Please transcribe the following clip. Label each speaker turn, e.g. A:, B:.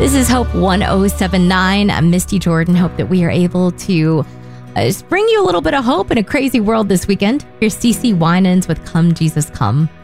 A: This is Hope 1079. I'm Misty Jordan. Hope that we are able to just bring you a little bit of hope in a crazy world this weekend. Here's CeCe Winans with Come Jesus Come.